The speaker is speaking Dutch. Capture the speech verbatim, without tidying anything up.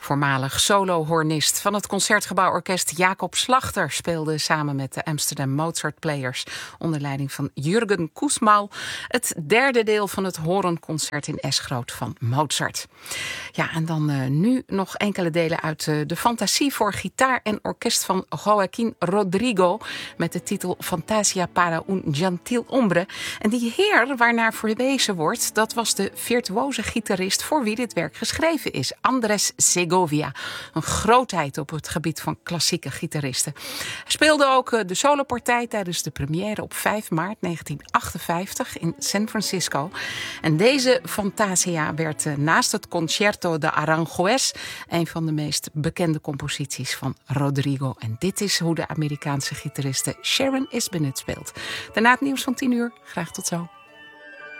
Voormalig solohornist van het Concertgebouworkest Jacob Slachter speelde samen met de Amsterdam Mozart Players onder leiding van Jürgen Kussmaul het derde deel van het Hoornconcert in S groot van Mozart. Ja, en dan uh, nu nog enkele delen uit uh, de Fantasie voor gitaar en orkest van Joaquín Rodrigo met de titel Fantasia para un gentil hombre. En die heer waarnaar verwezen wordt, dat was de virtuoze gitarist voor wie dit werk geschreven is, Andrés Segovia. Een grootheid op het gebied van klassieke gitaristen. Hij speelde ook de solopartij tijdens de première op vijf maart negentien achtenvijftig in San Francisco. En deze Fantasia werd naast het Concerto de Aranjuez een van de meest bekende composities van Rodrigo. En dit is hoe de Amerikaanse gitariste Sharon Isbell speelt. Daarna het nieuws van tien uur. Graag tot zo.